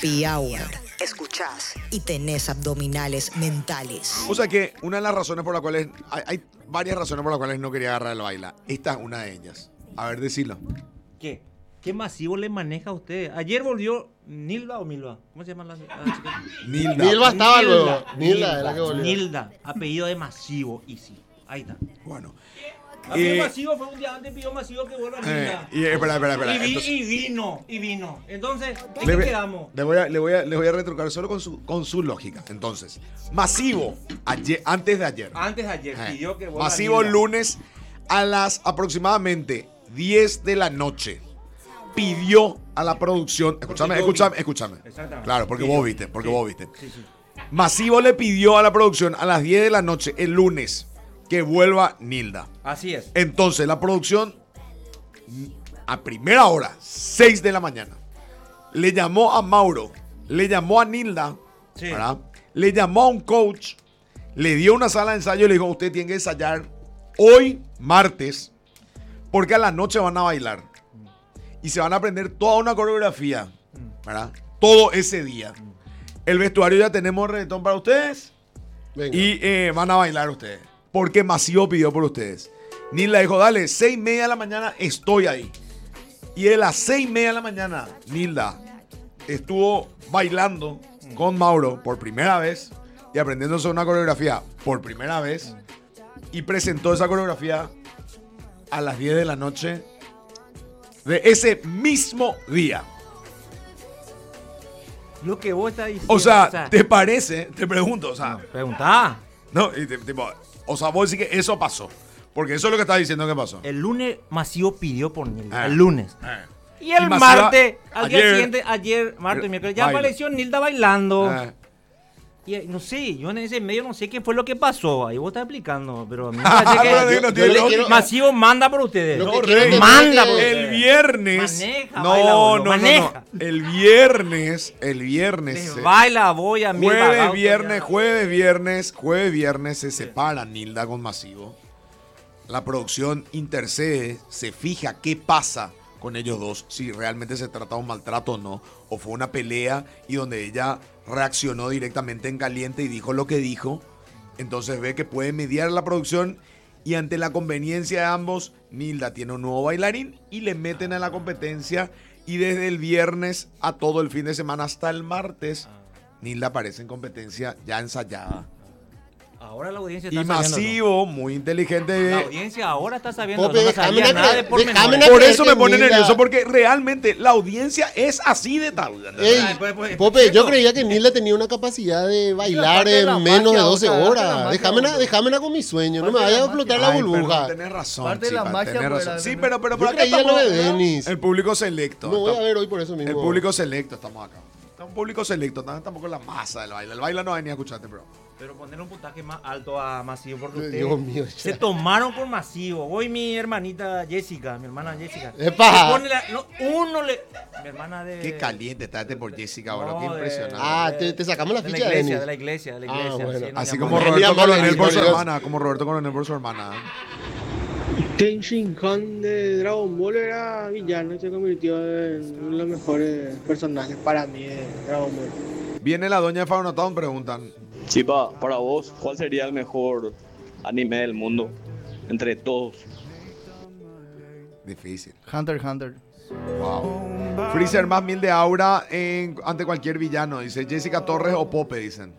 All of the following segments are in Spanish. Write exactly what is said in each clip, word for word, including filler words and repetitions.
Happy Hour. Escuchás y tenés abdominales mentales. O sea que una de las razones por las cuales... Hay, hay varias razones por las cuales no quería agarrar el baila. Esta es una de ellas. A ver, decilo. ¿Qué? ¿Qué masivo le maneja a usted? Ayer volvió Nilda o Milva. ¿Cómo se llama la, la chica? Nilda. Nilva estaba luego. Nilda, Nilda era la que volvió. Nilda, apellido de masivo. Y sí, ahí está. Bueno. Apellido Eh, masivo fue un día antes, pidió masivo que vuelva eh, Nilda. y, espera, espera, espera. Y, vi- Entonces, y vino, y vino. Entonces, ¿en le, qué voy- quedamos? le voy a, le, voy a, le voy a retrucar solo con su, con su lógica. Entonces, masivo, ayer, antes de ayer. Antes de ayer Eh, pidió que vuelva Masivo Nilda. lunes a las aproximadamente diez de la noche. Pidió a la producción. Escúchame, yo escúchame, vi. escúchame. Exactamente. Claro, porque Pidió. vos viste, porque Sí. vos viste. Sí, sí. Masivo le pidió a la producción a las diez de la noche el lunes que vuelva Nilda. Así es. Entonces, la producción, a primera hora, seis de la mañana, le llamó a Mauro, le llamó a Nilda, Sí. ¿verdad? Le llamó a un coach, le dio una sala de ensayo y le dijo, usted tiene que ensayar hoy, martes, porque a la noche van a bailar. Y se van a aprender toda una coreografía, ¿verdad? Todo ese día. El vestuario ya tenemos reggaetón para ustedes. Venga. Y eh, van a bailar ustedes. Porque Masivo pidió por ustedes. Nilda dijo, dale, seis y media de la mañana estoy ahí. Y de las seis y media de la mañana, Nilda estuvo bailando con Mauro por primera vez y aprendiéndose una coreografía por primera vez. Y presentó esa coreografía a las diez de la noche de ese mismo día. Lo que vos estás diciendo. O sea, ¿te parece? Te pregunto, o sea, Preguntá. no, y te- tipo, o sea, vos decís que eso pasó. Porque eso es lo que estás diciendo que pasó. El lunes Masivo pidió por Nilda. Ah. El lunes. Eh. Y el Y Masiva- martes, al día ayer- siguiente, ayer, martes, miércoles, ya Baila. apareció Nilda bailando. Eh. Y eh, no sé, yo en ese medio no sé qué fue lo que pasó. Ahí vos estás explicando, pero a mí me Ah, parece pero que no yo tiene le lógica. quiero- Masivo manda por ustedes. Lo No, que Rey. quiero entender Manda es que- por El viernes. Maneja, no, baila, boludo, no, no, maneja. no. El viernes, el viernes. Les se- baila, voy a mil Jueves, vagautos viernes, ya. jueves, viernes, jueves, viernes se separa Nilda con Masivo. La producción intercede, se fija qué pasa con ellos dos, si realmente se trata de un maltrato o no, o fue una pelea y donde ella reaccionó directamente en caliente y dijo lo que dijo. Entonces ve que puede mediar la producción y ante la conveniencia de ambos, Nilda tiene un nuevo bailarín y le meten a la competencia y desde el viernes a todo el fin de semana hasta el martes, Nilda aparece en competencia ya ensayada. Ahora la audiencia Y está sabiendo. Masivo, muy inteligente. La audiencia ahora está sabiendo. Pope, no déjame sabía na- nada de déjame pormenores. na- Por creer eso que me pone Nilda- nervioso, porque realmente la audiencia es así de tal. Ey, Ay, pues, pues, Pope, perfecto. yo creía que Nilda tenía una capacidad de bailar aparte de la en menos de magia, doce otra, aparte de la horas. magia, Déjame, boludo. déjame con mi sueño, no me Aparte de vaya a la explotar magia. la Ay, burbuja. perdón, tenés razón, Parte de la chica, magia, tenés pues, razón. la- Sí, pero, pero por Yo acá creía lo estamos, de Denis. el público selecto. No voy a Estamos- ver hoy por eso mismo. El público selecto estamos acá. Está un público selecto, tam- tampoco la masa del baile. El baile no venía a escucharte, bro. Pero poner un puntaje más alto a Masivo porque Dios ustedes mío, se ya. tomaron con Masivo. Hoy mi hermanita Jessica, mi hermana Jessica. ¡Epa! le pone la- no, uno le. Mi hermana de. Qué caliente está este por Jessica, bro. No, Qué de- impresionante. Ah, te- te sacamos la de ficha de iglesia, Denis. de la iglesia, de la Ah, iglesia. bueno. sí, nos Así llamó. como Mira, Roberto mira, Coronel por su Dios. hermana. Como Roberto Coronel por su hermana. Kenshin Han de Dragon Ball era villano y se convirtió en uno de los mejores personajes para mí de Dragon Ball. Viene la doña de Fauna Town, preguntan. Chipa, para vos, ¿cuál sería el mejor anime del mundo? Entre todos. Difícil. Hunter x Hunter. Wow. Freezer más mil de aura en- ante cualquier villano. Dice Jessica Torres o Pope, dicen.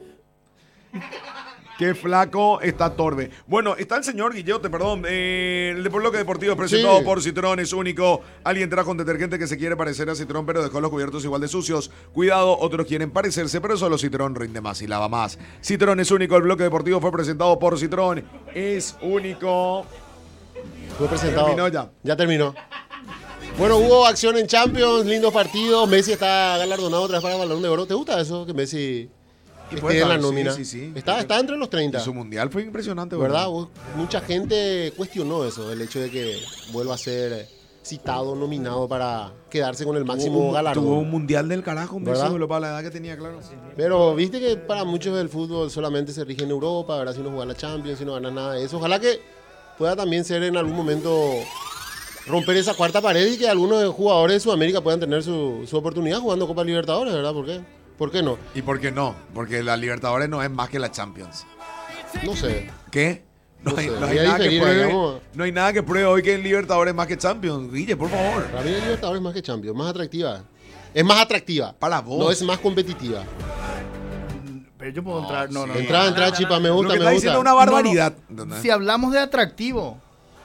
Qué flaco está Torbe. Bueno, está el señor Guillote, perdón. Eh, el bloque deportivo presentado Sí. por Citrón es único. Alguien trajo un detergente que se quiere parecer a Citrón, pero dejó los cubiertos igual de sucios. Cuidado, otros quieren parecerse, pero solo Citrón rinde más y lava más. Citrón es único. El bloque deportivo fue presentado por Citrón. Es único. Fue presentado. Terminó ya. Ya terminó. Bueno, hubo acción en Champions, lindos partidos. Messi está galardonado otra vez para el Balón de Oro. ¿Te gusta eso? Que Messi puede esté en la estar, sí, nómina. sí, sí. Está, está entre los Y treinta. su mundial fue impresionante, ¿Verdad? Vos- Mucha gente cuestionó eso, el hecho de que vuelva a ser citado, nominado para quedarse con el máximo Tuvo un, galardón. tuvo un mundial del carajo, Messi, ¿Verdad? boludo, para la edad que tenía, claro. Pero viste que para muchos el fútbol solamente se rige en Europa, ¿verdad? Si no juega la Champions, si no gana nada de eso. Ojalá que pueda también ser en algún momento romper esa cuarta pared y que algunos jugadores de Sudamérica puedan tener su, su oportunidad jugando Copa Libertadores, ¿verdad? ¿Por qué? ¿Por qué no? ¿Y por qué no? Porque la Libertadores no es más que la Champions. No sé. ¿Qué? No, No hay, sé, no hay voy a nada que diferir, pruebe, digamos. no hay nada que pruebe hoy que el Libertadores es más que Champions. Guille, por favor. Para mí la Libertadores es más que Champions, más atractiva. Es más atractiva. Para vos. No es más competitiva. Pero yo puedo entrar. No, no, no. Entra, entra, chipa, me Lo gusta, que me está gusta. diciendo es una barbaridad. ¿entendés? Si hablamos de atractivo,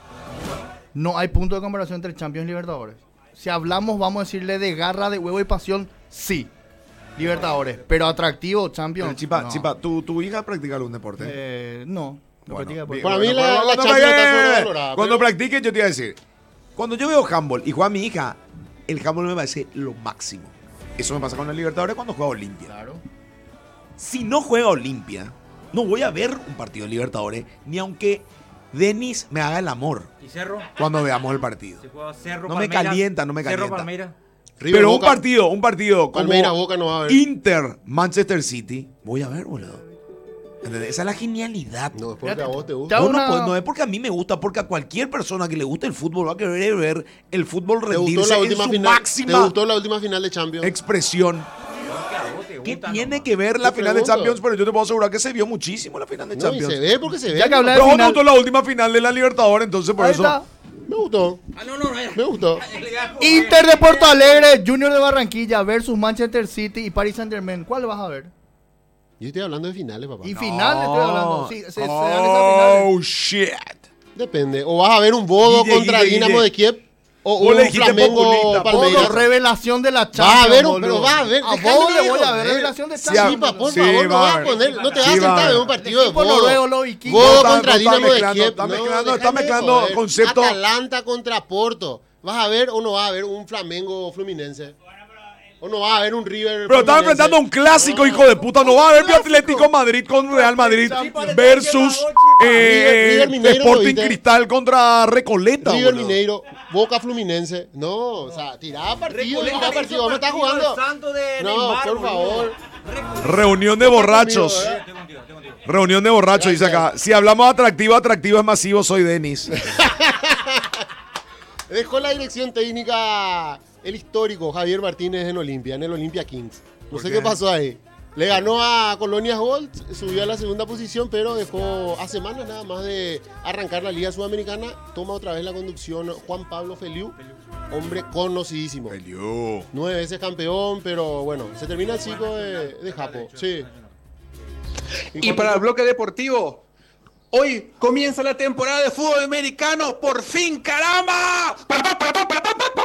no hay punto de comparación entre Champions y Libertadores. Si hablamos, vamos a decirle de garra, de huevo y pasión, sí. Libertadores. Pero atractivo, Champions. Pero, Chipa, no. Chipa, ¿tu, ¿tu hija practica algún deporte? Eh, no. No Bueno, practica bien, deporte. Para mí bueno, la- bueno, la cuando Champions practique- está sobrevalorada, Cuando pero- practique, yo te iba a decir. Cuando yo veo handball y juega mi hija, el handball me parece lo máximo. Eso me pasa con el Libertadores cuando juega Olimpia. Claro. Si no juega Olimpia, no voy a ver un partido de Libertadores, ni aunque Denis me haga el amor ¿Y Cerro? cuando veamos el partido. Se juega Cerro, No me Palmeiras. calienta, no me Cerro, calienta. Palmeiras. River, Pero un Boca, partido, un partido como Palmeiras, Boca no va a haber. Inter, Manchester City, voy a ver, boludo. ¿Entendés? Esa es la genialidad. No, es porque a vos te Te gusta. hago No, no, una- pues, no es porque a mí me gusta, porque a cualquier persona que le guste el fútbol va a querer ver el fútbol ¿Te gustó rendirse la en última su final? ¿Te máxima gustó la última final de Champions? expresión. ¿Qué tiene que ver la Te final de pregunto. Champions? Pero yo te puedo asegurar que se vio muchísimo la final de No, y Champions. se ve porque se ve. Ya que hablas Pero de vos te final, gustó la última final de la Libertadores, entonces por ahí eso. está. Me gustó. Ah, no, no, no. Me gustó. Inter de Porto Alegre, Junior de Barranquilla versus Manchester City y Paris Saint Germain. ¿Cuál vas a ver? Yo estoy hablando de finales, papá. Y final estoy hablando. Sí, se, se dan esas finales. Oh, shit. Depende. O vas a ver un Bodo Guille, contra Guille, Dinamo Guille. de Kiev. O Vos un le dijiste Flamengo populista, Palmeiras. Todo revelación de la Va Champions. a ver, un- boludo. pero va a ver. A déjame vos le voy a joder. ver revelación de Sí, Champions. Sí, pa, por Sí, favor, no va vas a a ver. poner, no te vas Sí, a va a sentar a ver ver. un partido de Equipo Bodo. noruego, los vikingos. Bodo No, contra está- no está Dinamo de mezclando, Kiev. está No, mezclando, está déjame mezclando joder. conceptos. Atalanta contra Porto. ¿Vas a ver o no vas a ver un Flamengo Fluminense? ¿O no vas a ver un River Pero estaba Fluminense? enfrentando a un clásico, No. hijo de puta. No va a ver mi Atlético Madrid con Real Madrid versus eh, River Mineiro, Sporting ¿viste? Cristal contra Recoleta. River boludo. Mineiro, Boca Fluminense. No, o sea, tirá partido, tirá partido. Vamos a estar jugando. Santo de No, Neymar, por boludo. favor. Reunión de borrachos. conmigo, ¿eh? Estoy contigo, estoy contigo. Reunión de borrachos, dice acá. Si hablamos atractivo, atractivo es masivo, soy Denis. Dejó la dirección técnica el histórico Javier Martínez en Olimpia, en el Olimpia Kings. No ¿Por sé qué? qué pasó ahí. Le ganó a Colonias Gold, subió a la segunda posición, pero dejó a semanas nada más de arrancar la Liga Sudamericana. Toma otra vez la conducción Juan Pablo Feliu, hombre conocidísimo. Feliu. Nueve veces campeón, pero bueno, se termina el ciclo de, de Japo. Sí. Y para el bloque deportivo, hoy comienza la temporada de fútbol americano. ¡Por fin, caramba! ¡Pam, pam, pam, pam, pam, pam, pam!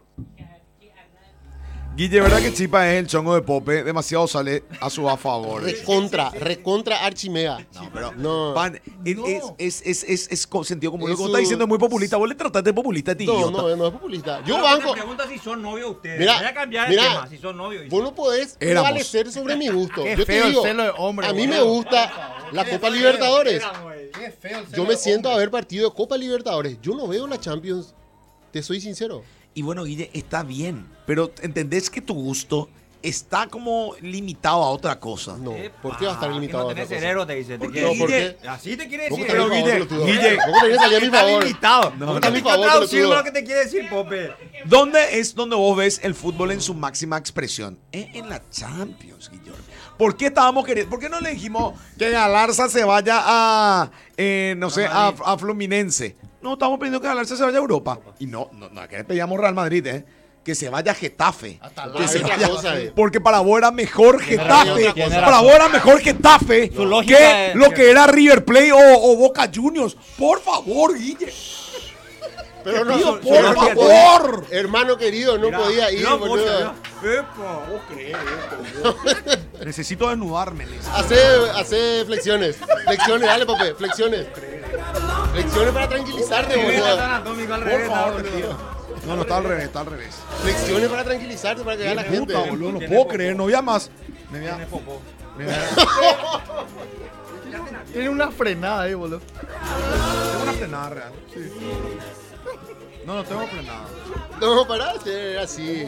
Guille, ¿verdad que Chipa es el chongo de Pope? Demasiado sale a su a favor. Recontra, recontra archimega. No, pero No. Pan, es, No. es, es, es, es, es con sentido común. Lo que Es vos estás un- diciendo es muy populista. Vos le trataste de populista a ti, No, idiota. no, no es populista. Yo Pero banco. Me pregunta si son novios ustedes. Mira, Voy a cambiar mira, el tema, si son novios. Vos no podés Éramos. prevalecer sobre mi gusto. Qué Yo te feo el digo, celo de hombre, a mí me boludo. gusta la Copa Libertadores. Qué feo el Yo celo me de siento a hombre. ver partido de Copa Libertadores. Yo no veo la Champions. Te soy sincero. Y bueno, Guille, está bien. Pero entendés que tu gusto está como limitado a otra cosa. No, ¿por qué va a estar limitado No a otra tenés cosa? cerebro, te dice. Te Porque, quiere No, ¿por Guille, qué? Así te quiere ¿Cómo decir. que está a mi Guille, favor, pelotudo? Guille. ¿Cómo tenés que salir a mi Está favor? limitado. No, No, no. te A mi está favor, traduciendo pelotudo. lo que te quiere decir, Pope. ¿Dónde es donde vos ves el fútbol en su máxima expresión? Es en la Champions, Guillermo. ¿Por qué estábamos queriendo? ¿Por qué no le dijimos que Galarza se vaya a, eh, no sé, a, a Fluminense? No, estamos pidiendo que Galarza se vaya a Europa. Y no, no, no, que le pedíamos Real Madrid, ¿eh? Que se vaya a Getafe. Atalanta. Que se Otra vaya- cosa, eh. porque para vos era mejor Getafe. otra cosa. Para vos era mejor Getafe Su lógica que es- lo que era River Plate o, o Boca Juniors. Por favor, Guille. Pero no, Pido, por pero no favor. podía- hermano querido, no podía ir, No, boludo. Pocha, mira. Epa, vos crees esto. Necesito desnudarme, Liz. Hace, hace flexiones. Flexiones, dale, papi, flexiones. Flexiones para tranquilizarte, Mira, tan boludo. anatómico al Por revés, favor, boludo. te pido. No, no, está al revés, está al revés. Flexiones para tranquilizarte, para que vea la gente. Puta, boludo, no Tiene puedo poco. creer, no había más. Me Tiene había- popó. me había- Tiene una frenada ahí, boludo. Tengo una frenada real. Sí. No, no tengo frenada. No, pará, era así.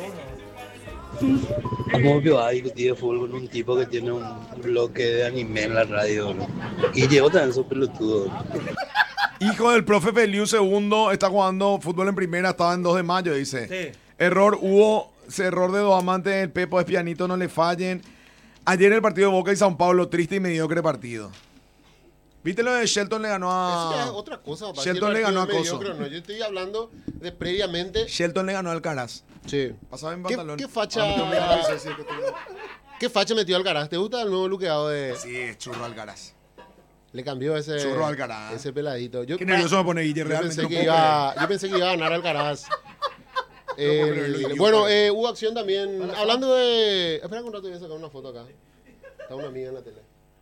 ¿Cómo que va a discutir de fútbol con un tipo que tiene un bloque de anime en la radio? ¿No? Y llevo también esos pelotudos. Hijo del profe Feliu segundo, está jugando fútbol en primera, estaba en dos de mayo, dice. Sí. Error, hubo ese error de dos amantes del Pepo, es pianito, no le fallen. Ayer el partido de Boca y Sao Paulo, triste y mediocre partido. ¿Viste lo de Shelton le ganó Eso ya es a... otra cosa. papá. Shelton Si el le ganó a partido es Coso. mediocre, no. Yo estoy hablando de previamente. Shelton le ganó al Alcaraz. Sí. Pasaba en ¿Qué, pantalón. qué facha? Ah, me tengo que decir que tú- ¿Qué facha metió Alcaraz? ¿Te gusta el nuevo luqueado de.? Sí, es churro Alcaraz. Le cambió ese. Churro Alcaraz. Ese peladito. Yo, Qué nervioso me pone Guille, yo realmente pensé, no que puedo iba, yo pensé que iba a ganar Alcaraz. puedo El- creerlo, idiota. bueno, eh, hubo acción también. Hablando de. Espera un rato, voy a sacar una foto acá. Está una amiga en la tele.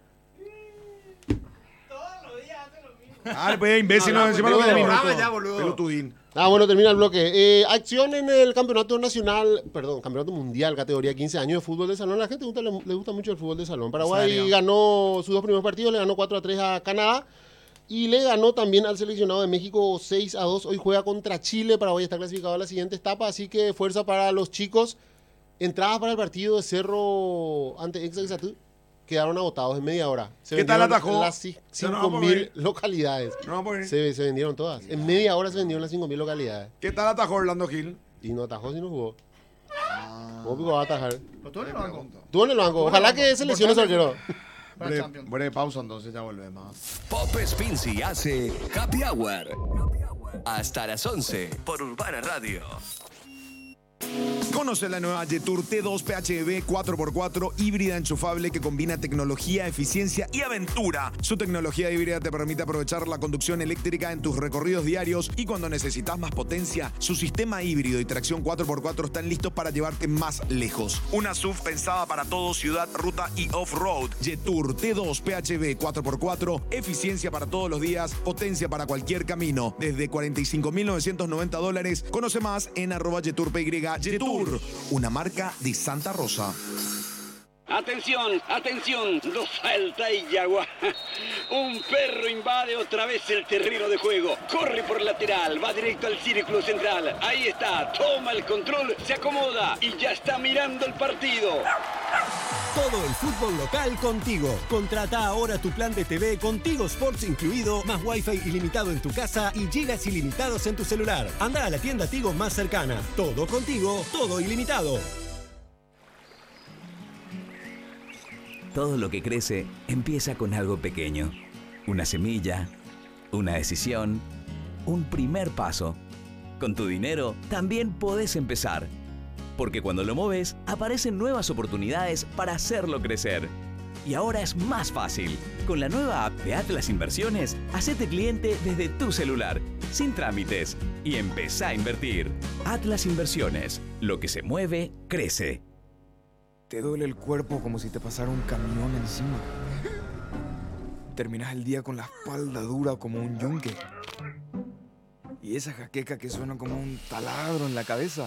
Ah, pues imbécil, no, encima Pero lo que bueno, minutos. ya, boludo. Pelotudín. Ah, bueno, termina el bloque. Eh, acción en el campeonato nacional, perdón, campeonato mundial, categoría quince años de fútbol de salón. A la gente gusta- le, le gusta mucho el fútbol de salón. Paraguay serio? ganó sus dos primeros partidos, le ganó cuatro a tres a Canadá y le ganó también al seleccionado de México seis a dos. Hoy juega contra Chile. Paraguay está clasificado a la siguiente etapa, así que fuerza para los chicos. Entradas para el partido de Cerro ante Exatú quedaron agotados en media hora. Se ¿Qué tal vendieron atajó? las ci- Se nos cinco vamos a mil ver. localidades. No vamos a poner. Se, se vendieron todas. En media hora se vendieron las cinco mil localidades. ¿Qué tal atajó Orlando Gil? Y no atajó si no jugó. ¿Cómo pico va a atajar? ¿Lo tuvo en el banco? Tú en el banco. Ojalá que se lesione su arquero. Para Breve, Champions. breve pausa, entonces ya volvemos. Pop Spincy hace Happy Hour. Hasta las once por Urbana Radio. Conoce la nueva Jetour T dos P H E V cuatro por cuatro híbrida enchufable que combina tecnología, eficiencia y aventura. Su tecnología híbrida te permite aprovechar la conducción eléctrica en tus recorridos diarios y cuando necesitas más potencia, su sistema híbrido y tracción cuatro por cuatro están listos para llevarte más lejos. Una S U V pensada para todo, ciudad, ruta y off-road. Jetour T dos P H E V cuatro por cuatro, eficiencia para todos los días, potencia para cualquier camino. Desde cuarenta y cinco mil novecientos noventa dólares. Conoce más en arroba Jetour P Y. Jetour, una marca de Santa Rosa. Atención, atención, no falta y Yagua. Un perro invade otra vez el terreno de juego. Corre por lateral, va directo al círculo central. Ahí está, toma el control, se acomoda y ya está mirando el partido. Todo el fútbol local contigo. Contrata ahora tu plan de T V con Tigo Sports incluido, más Wi-Fi ilimitado en tu casa y gigas ilimitados en tu celular. Anda a la tienda Tigo más cercana. Todo contigo, todo ilimitado. Todo lo que crece empieza con algo pequeño. Una semilla, una decisión, un primer paso. Con tu dinero también podés empezar. Porque cuando lo moves, aparecen nuevas oportunidades para hacerlo crecer. Y ahora es más fácil. Con la nueva app de Atlas Inversiones, hacete cliente desde tu celular, sin trámites, y empezá a invertir. Atlas Inversiones. Lo que se mueve, crece. Te duele el cuerpo como si te pasara un camión encima. Terminas el día con la espalda dura como un yunque. Y esa jaqueca que suena como un taladro en la cabeza.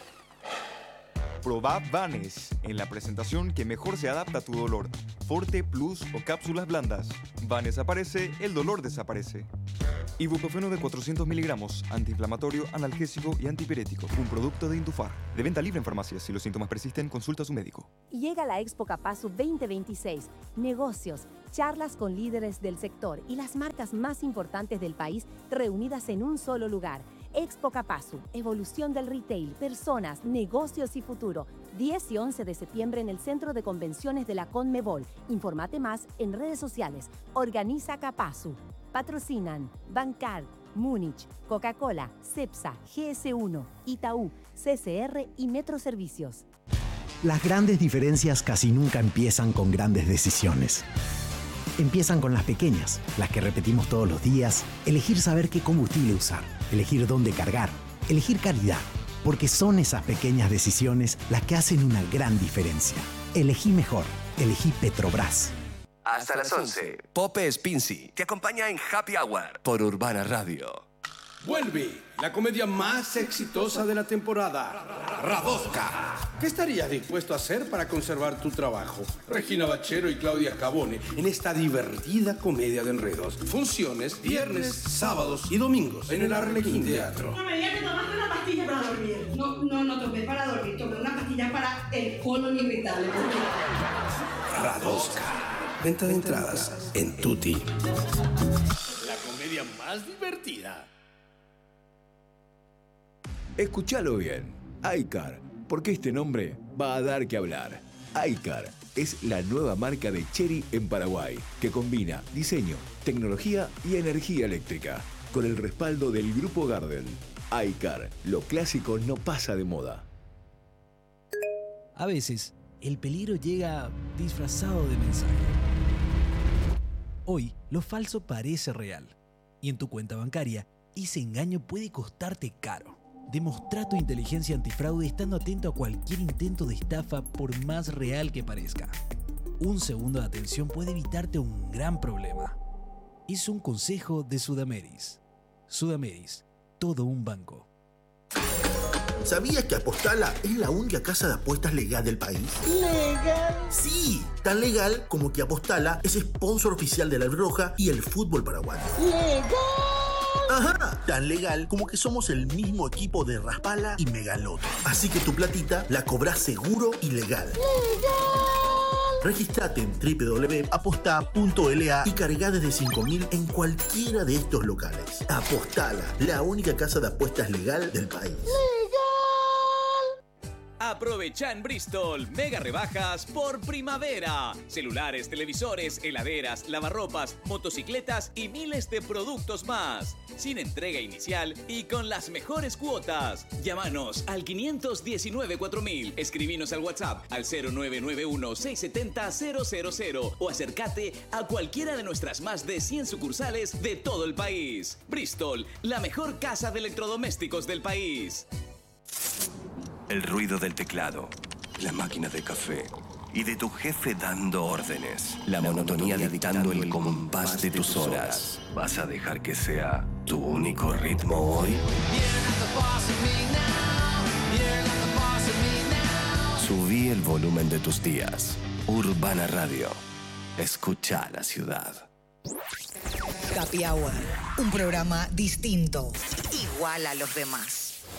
Probá Vanes en la presentación que mejor se adapta a tu dolor. Forte, Plus o cápsulas blandas. Vanes aparece, el dolor desaparece. Ibuprofeno de cuatrocientos miligramos, antiinflamatorio, analgésico y antipirético. Un producto de Indufar. De venta libre en farmacias. Si los síntomas persisten, consulta a su médico. Llega la Expo Capasu veinte veintiséis. Negocios, charlas con líderes del sector y las marcas más importantes del país reunidas en un solo lugar. Expo Capasu, evolución del retail, personas, negocios y futuro. diez y once de septiembre en el Centro de Convenciones de la Conmebol. Informate más en redes sociales. Organiza Capasu. Patrocinan Bancar, Múnich, Coca-Cola, Cepsa, G S uno, Itaú, C C R y Metro Servicios. Las grandes diferencias casi nunca empiezan con grandes decisiones. Empiezan con las pequeñas, las que repetimos todos los días, elegir saber qué combustible usar, elegir dónde cargar, elegir calidad, porque son esas pequeñas decisiones las que hacen una gran diferencia. Elegí mejor, elegí Petrobras. Hasta las once, Pope Spincy te acompaña en Happy Hour por Urbana Radio. Vuelve la comedia más exitosa de la temporada, Radosca. ¿Qué estarías dispuesto a hacer para conservar tu trabajo? Regina Bachero y Claudia Scavone en esta divertida comedia de enredos. Funciones viernes, sábados y domingos en el Arlequín Teatro. No me digas que tomaste una pastilla para dormir. No, no, no tomé para dormir, tomé una pastilla para el colon irritable. Radosca. Venta de entradas en Tutti. La comedia comedia más divertida. Escúchalo bien. iCar, porque este nombre va a dar que hablar. iCar es la nueva marca de Chery en Paraguay, que combina diseño, tecnología y energía eléctrica, con el respaldo del Grupo Gardel. iCar, lo clásico no pasa de moda. A veces, el peligro llega disfrazado de mensaje. Hoy, lo falso parece real. Y en tu cuenta bancaria, ese engaño puede costarte caro. Demostra tu inteligencia antifraude estando atento a cualquier intento de estafa, por más real que parezca. Un segundo de atención puede evitarte un gran problema. Es un consejo de Sudameris. Sudameris, todo un banco. ¿Sabías que Apostala es la única casa de apuestas legal del país? ¿Legal? Sí, tan legal como que Apostala es sponsor oficial de la Albirroja y el fútbol paraguayo. ¡Legal! Ajá, tan legal como que somos el mismo equipo de Raspala y Megaloto. Así que tu platita la cobrás seguro y legal. ¡Legal! Registrate en doble u doble u doble u punto aposta punto l a y cargá desde cinco mil en cualquiera de estos locales. Apostala, la única casa de apuestas legal del país. Aprovecha en Bristol mega rebajas por primavera. Celulares, televisores, heladeras, lavarropas, motocicletas y miles de productos más. Sin entrega inicial y con las mejores cuotas. Llámanos al quinientos diecinueve cuatro mil. Escribinos al WhatsApp al cero nueve nueve uno seis siete cero cero cero cero o acércate a cualquiera de nuestras más de cien sucursales de todo el país. Bristol, la mejor casa de electrodomésticos del país. El ruido del teclado, la máquina de café y de tu jefe dando órdenes. La monotonía dictando el compás de tus horas. ¿Vas a dejar que sea tu único ritmo hoy? Subí el volumen de tus días. Urbana Radio. Escucha la ciudad. Happy Hour, un programa distinto, igual a los demás.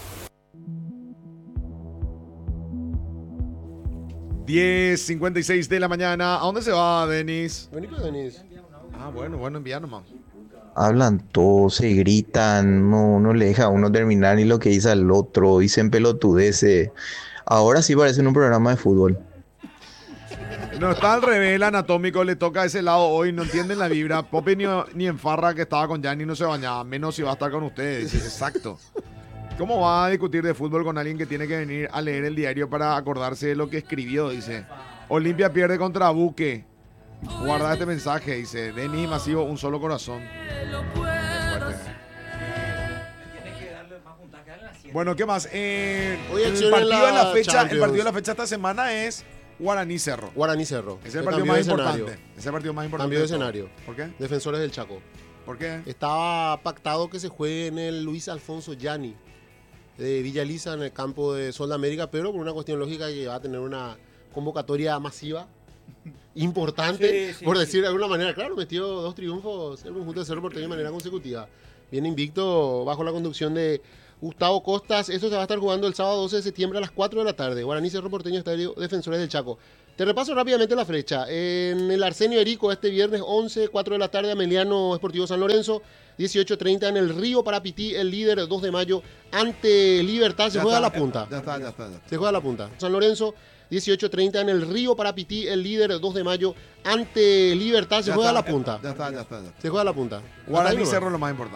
diez cincuenta y seis de la mañana. ¿A dónde se va, Denis? Vení con Denis. Ah, bueno, bueno, envía nomás. Hablan todos, se gritan, no, no le deja a uno terminar ni lo que dice al otro, dicen pelotudeces. Ahora sí parecen un programa de fútbol. No está al revés, el anatómico le toca a ese lado hoy, no entienden la vibra. Pope ni, ni en farra que estaba con Gianni no se bañaba, menos si va a estar con ustedes. Exacto. ¿Cómo va a discutir de fútbol con alguien que tiene que venir a leer el diario para acordarse de lo que escribió? Dice, Olimpia pierde contra Buque. Guarda este mensaje, dice, Denis Masivo, un solo corazón. Bueno, ¿qué más? Eh, Hoy el, acción en partido la de la fecha, el Champions. partido de la fecha esta semana es Guaraní Cerro. Guaraní Cerro. Es el Se partido cambió más de escenario. importante. Es el partido más importante. Cambio de de todo. escenario. ¿Por qué? Defensores del Chaco. ¿Por qué? Estaba pactado que se juegue en el Luis Alfonso Gianni de Villa Elisa, en el campo de Sol de América, pero por una cuestión lógica que va a tener una convocatoria masiva importante, Sí, sí, por sí. decir de alguna manera. Claro, metió dos triunfos el conjunto de Cerro Porteño de manera consecutiva. Viene invicto bajo la conducción de Gustavo Costas. Esto se va a estar jugando el sábado doce de septiembre a las cuatro de la tarde. Guaraní Cerro Porteño, Estadio Defensores del Chaco. Te repaso rápidamente la fecha. En el Arsenio Erico este viernes once, cuatro de la tarde, Ameliano Sportivo San Lorenzo. dieciocho treinta en el Río Parapití, el líder dos de mayo ante Libertad. Se Ya juega está, la punta. Ya está, ya está, ya está. Se juega la punta. San Lorenzo, dieciocho treinta en el Río Parapití, el líder dos de mayo ante Libertad. Se Ya juega está, la punta. Ya está, ya está, ya está. Se juega la punta. Guaraní Hasta ahí Cerro nomás. es lo más importante.